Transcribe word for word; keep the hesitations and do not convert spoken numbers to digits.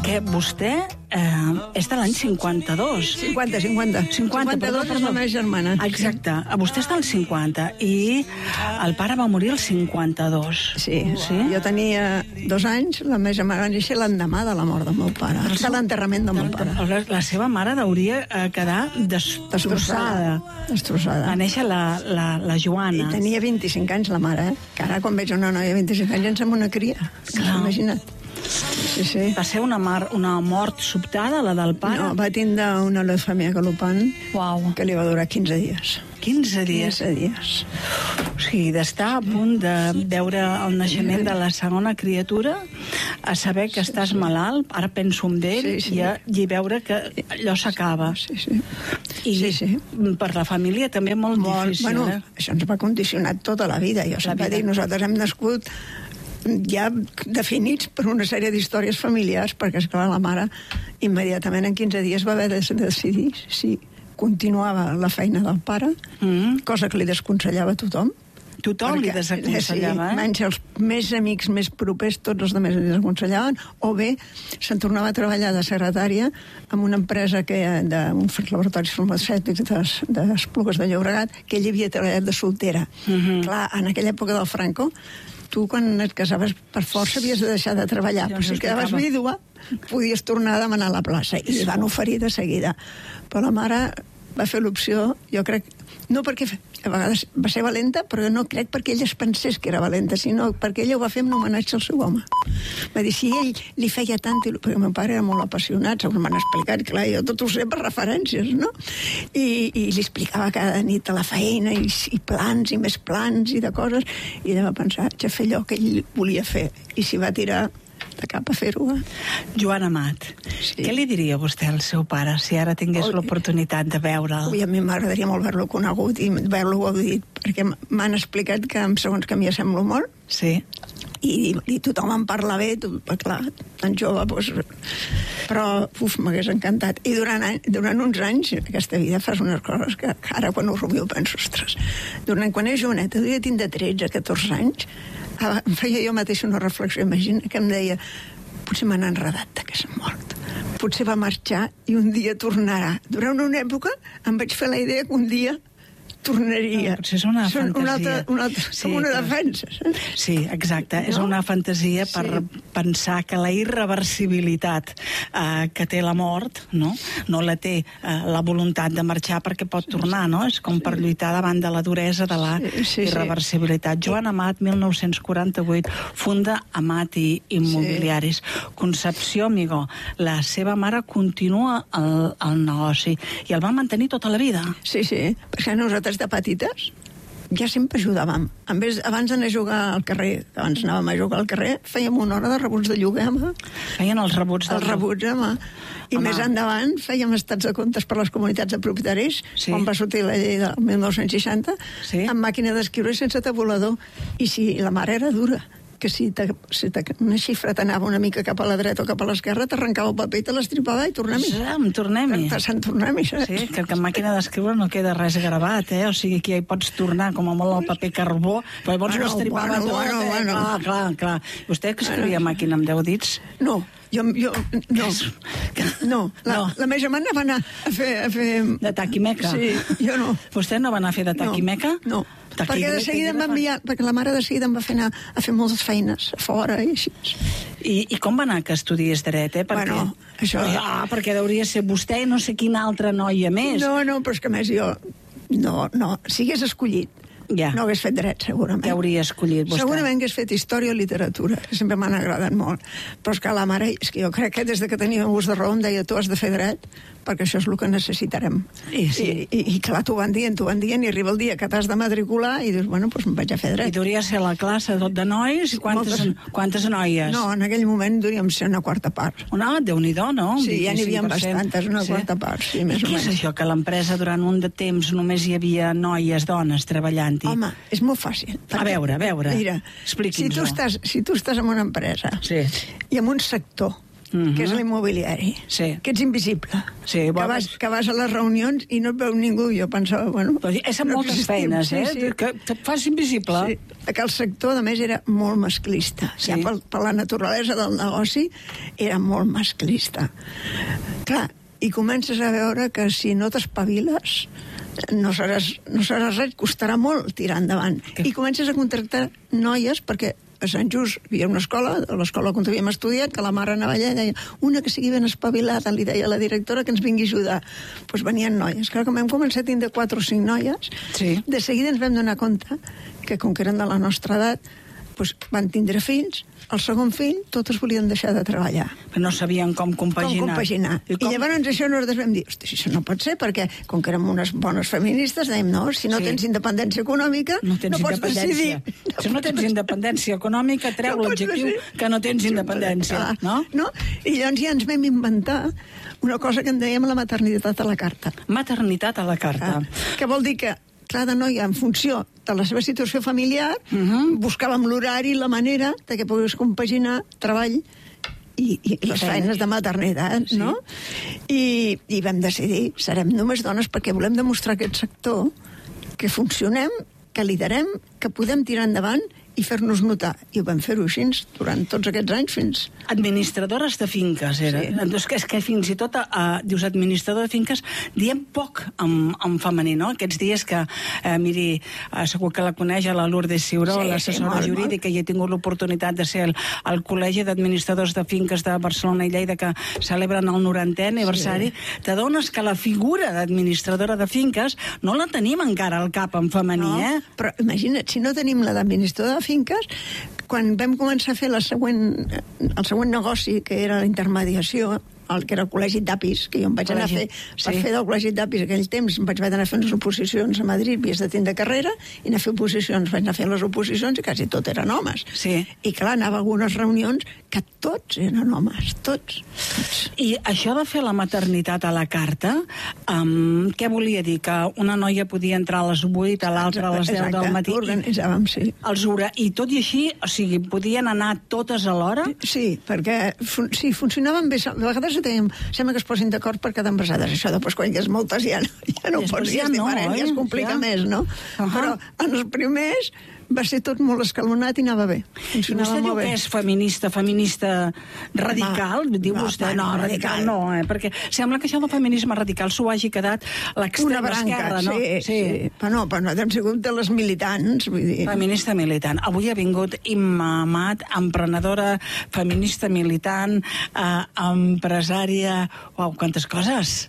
perquè vostè eh, és de l'any cinquanta-dos. cinquanta, cinquanta. cinquanta, cinquanta-dos és la meva germana. Exacte. Vostè està al cinquanta i el pare va morir al cinquanta-dos. Sí, sí. Jo tenia dos anys, la meva germana va néixer l'endemà de la mort del meu pare, de l'enterrament del meu pare. La, la seva mare hauria eh, quedar destrossada. Destrossada. Va néixer la, la, la Joana. I tenia vint-i-cinc anys la mare, eh? Que ara quan veig una noia de vint-i-cinc anys em sembla una cria. Clar. Imagina't. Sí, sí. Va ser una, mar, una mort sobtada, la del pare? No, va tindre una leucèmia galopant. Uau. Que li va durar quinze dies. quinze dies? quinze dies. O sigui, d'estar a punt de veure el naixement de la segona criatura, a saber que estàs sí, sí. malalt, ara penso en ell, sí, sí. I, a, i veure que allò s'acaba. Sí, sí. I sí, sí. per la família també molt, molt difícil. Bueno, eh? això ens va condicionar tota la vida. Jo sempre dic, nosaltres hem nascut ja definits per una sèrie d'històries familiars, perquè, esclar, la mare immediatament en quinze dies va haver de decidir si continuava la feina del pare, mm. cosa que li desconsellava a tothom. Tothom perquè, li desaconsellava, sí, eh? Menys els més amics més propers, tots els altres li desaconsellaven, o bé se'n tornava a treballar de secretària en una empresa que d'un laboratoris farmacèutics d'Esplugues de Llobregat, que ell havia treballat de soltera. Mm-hmm. Clar, en aquella època del Franco, tu quan et casaves per força havies de deixar de treballar, sí, però si quedaves vídua podies tornar a demanar la plaça, i li van oferir de seguida. Però la mare va fer l'opció, jo crec, no perquè a vegades va ser valenta, però no crec perquè ella es pensés que era valenta, sinó perquè ella ho va fer en homenatge al seu home. Va dir, si ell li feia tant, perquè el meu pare era molt apassionat, segons m'han explicat, clar, jo tot ho sé per referències, no? I, i li explicava cada nit a la feina, i, i plans, i més plans, i de coses, i ella va pensar, ja fer allò que ell volia fer, i s'hi va tirar de cap a fer-ho. Eh? Joan Amat, sí. Què li diria vostè al seu pare si ara tingués oh, l'oportunitat de veure'l? Ui, a mi m'agradaria molt haver-lo conegut i haver-lo audit, perquè m'han explicat que en segons que a mi semblo molt. Sí. I, i tothom en parla bé, tot, clar, tan jove, doncs, però uf, m'hagués encantat. I durant, durant uns anys, aquesta vida fas unes coses que, que ara quan ho rumiu penso, ostres, durant quan és joveneta, devia tindre tretze, catorze anys, em feia jo mateixa una reflexió, imagina, que em deia, potser m'han enredat que s'ha mort, potser va marxar i un dia tornarà. Durant una època em vaig fer la idea que un dia tornaria. No, és una Són fantasia. Una altra, una altra, sí, com una defensa. Sí, exacte. No? És una fantasia per sí. pensar que la irreversibilitat eh, que té la mort, no, no la té eh, la voluntat de marxar perquè pot tornar, no? És com per lluitar davant de la duresa de la sí, sí, irreversibilitat. Sí. Joan Amat, mil nou-cents quaranta-vuit, funda Amat i Immobiliaris. Sí. Concepció Amigó, la seva mare continua el, el negoci i el va mantenir tota la vida. Sí, sí, perquè nosaltres de petites ja sempre ajudàvem. En vez, abans d'anar a jugar al carrer, abans anàvem a jugar al carrer, fèiem una hora de rebuts de lloguer, home. Feien els rebuts Els rebuts, home. I home. Més endavant fèiem estats de comptes per les comunitats de propietaris, sí. quan va sortir la llei del mil nou-cents seixanta, sí. amb màquina d'escriure sense tabulador. I si la mare era dura, que si, te, si te, una xifra t'anava una mica cap a la dreta o cap a l'esquerra, t'arrencava el paper i te l'estripava i tornem-hi. Sí, tornem-hi. Sant tornem-hi, saps? Sí, que en màquina d'escriure no queda res gravat, eh? O sigui, que ja hi pots tornar com a molt el paper carbó, però llavors bueno, ho estripava bueno, tot, bueno, eh? bueno. Clar, clar, clar. Vostè que escrivia bueno. màquina amb deu dits? No. Jo, jo, no, no, la, no. La meva germana va anar a fer... A fer... De taquimeca? Sí, jo no. Vostè no va anar a fer de taquimeca? No, no. Perquè de seguida em va enviar, perquè la mare de seguida em va fer anar a fer moltes feines a fora i així. I, i com va anar que estudies dret, eh? Perquè, bueno, això... Ah, perquè hauria ser vostè i no sé quina altra noia més. No, no, però és que més jo... No, no, si hagués escollit, ja. no hagués fet dret, segurament. Què hauria escollit vostè? Segurament hagués fet història o literatura, que sempre m'han agradat molt. Però és que la mare, és que jo crec que des de que tenia ús de raó em deia, tu has de fer dret, perquè això és el que necessitarem. I, sí. I, i, i clar, t'ho van dient, t'ho van dient, i arriba el dia que t'has de matricular i dius, bueno, doncs em vaig a fer dret. I duria ser la classe tot de nois? Quantes, Moltes... quantes noies? No, en aquell moment duríem ser una quarta part. Una, Déu-n'hi-do, no? Sí, ja n'hi havia bastantes, una sí. quarta part, sí, més o menys. Què és això, que a l'empresa durant un de temps només hi havia noies, dones, treballant-hi? Home, és molt fàcil. A veure, a veure, mira, expliqui'ns-ho. Si tu estàs, si tu estàs en una empresa sí. i en un sector mm-hmm. que és l'immobiliari, sí. que ets invisible. Sí, que, vas, que vas a les reunions i no et veu ningú. Jo pensava, bueno... Però és amb no moltes existim. feines, eh? Sí, sí. Que et fas invisible. Sí. Que el sector, a més, era molt masclista. Sí. Ja per, per la naturalesa del negoci, era molt masclista. Clar, i comences a veure que si no t'espaviles no seràs, no seràs res, costarà molt tirar endavant. Que... I comences a contractar noies perquè a Sant Just hi havia una escola, a l'escola on havíem estudiat, que la mare anava allà i deia una que sigui ben espavilada, li deia a la directora que ens vingui a ajudar. Doncs pues venien noies. Clar, com vam començar a tindre quatre o cinc noies, sí. de seguida ens vam donar compte que, com que eren de la nostra edat, pues, van tindre fills, el segon fill, totes volien deixar de treballar. Però no sabien com compaginar. Com compaginar. I, com... I llavors això nosaltres vam dir, hosti, això no pot ser, perquè com que érem unes bones feministes, dèiem, no, si no sí. tens independència econòmica, no, tens no pots decidir. No si no tens independència econòmica, treu no l'objectiu que no tens independència. Ah, no? no? I llavors ja ens vam inventar una cosa que en dèiem la maternitat a la carta. Maternitat a la carta. Ah, que vol dir que cada noia, en funció de la seva situació familiar, uh-huh. buscàvem l'horari i la manera de que pogués compaginar treball i, i les feines de maternitat, sí. no? I, I vam decidir, serem només dones perquè volem demostrar a aquest sector que funcionem, que liderem, que podem tirar endavant i fer-nos notar. I ho vam fer-ho així durant tots aquests anys fins... Administradores de finques, era. Sí. És, que, és que fins i tot, uh, dius administrador de finques, diem poc en, en femení, no? Aquests dies que, uh, miri, uh, segur que la coneix, la Lourdes Ciuró, sí, l'assessora sí, jurídica, i he tingut l'oportunitat de ser al, al Col·legi d'Administradors de Finques de Barcelona i Lleida, que celebren el norantè aniversari, sí. T'adones que la figura d'administradora de finques no la tenim encara al cap en femení, no, eh? Però imagina't, si no tenim la d'administradora de finques, quan vam començar a fer la següent, el següent negoci, que era la intermediació, el que era el col·legi d'Apis, que jo em vaig anar a fer, sí. per fer del col·legi d'Apis aquell temps, em vaig anar a fer unes oposicions a Madrid, havies de tindre carrera, i anar a fer oposicions, vaig anar a fer les oposicions i quasi tot eren homes. Sí. I clar, anava a algunes reunions que tots eren homes, tots. tots. I això de fer la maternitat a la carta, um, què volia dir? Que una noia podia entrar a les vuit, a l'altra a les deu del matí? Organitzàvem, sí. Els hora... I tot i així, o sigui, podien anar totes a l'hora? Sí, perquè fun sí, funcionaven bé. A vegades tenim, sembla que es posin d'acord per quedar embarassades. Això després, quan hi ha moltes, ja, ja no pots, ja és diferent, ja es complica ja. més, no? Uh -huh. Però en els primers va ser tot molt escalonat i anava bé. Funcionava I vostè molt diu bé. que és feminista, feminista radical? Va, diu va, vostè, va, no, no, radical no, eh? Perquè sembla que això del feminisme radical s'ho hagi quedat a l'extrema esquerra, no? Sí, sí. sí. Però no, però nosaltres hem sigut de les militants, vull dir... Feminista militant. Avui ha vingut Imma Amat, emprenedora, feminista militant, eh, empresària... Uau, quantes coses!